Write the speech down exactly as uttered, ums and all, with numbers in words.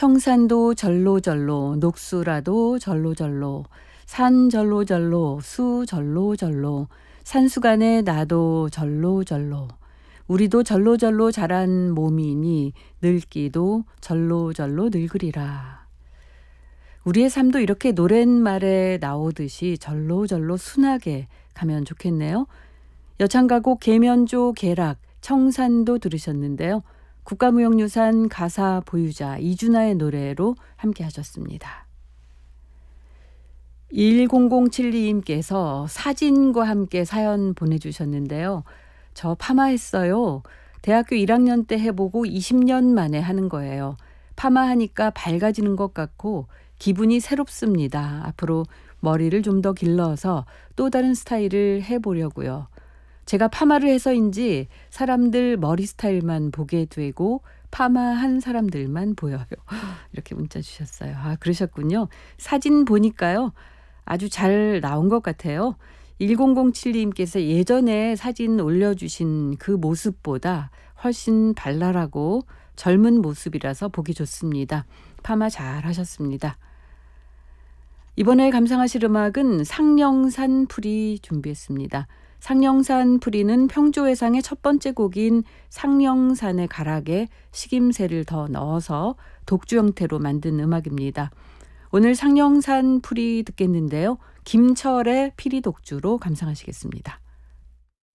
청산도 절로절로 녹수라도 절로절로 산 절로절로 수 절로절로 산수간에 나도 절로절로 우리도 절로절로 자란 몸이니 늙기도 절로절로 늙으리라. 우리의 삶도 이렇게 노랫말에 나오듯이 절로절로 순하게 가면 좋겠네요. 여창가곡 계면조 계락 청산도 들으셨는데요. 국가무형유산 가사 보유자 이준하의 노래로 함께 하셨습니다. 일공공칠이님께서 사진과 함께 사연 보내주셨는데요. 저 파마했어요. 대학교 일 학년 때 해보고 이십 년 만에 하는 거예요. 파마하니까 밝아지는 것 같고 기분이 새롭습니다. 앞으로 머리를 좀 더 길러서 또 다른 스타일을 해보려고요. 제가 파마를 해서인지 사람들 머리 스타일만 보게 되고 파마한 사람들만 보여요. 이렇게 문자 주셨어요. 아, 그러셨군요. 사진 보니까요. 아주 잘 나온 것 같아요. 일공공칠님께서 예전에 사진 올려주신 그 모습보다 훨씬 발랄하고 젊은 모습이라서 보기 좋습니다. 파마 잘 하셨습니다. 이번에 감상하실 음악은 상령산 풀이 준비했습니다. 상령산 풀이는 평조회상의 첫 번째 곡인 상령산의 가락에 식임새를 더 넣어서 독주 형태로 만든 음악입니다. 오늘 상령산 풀이 듣겠는데요. 김철의 피리 독주로 감상하시겠습니다.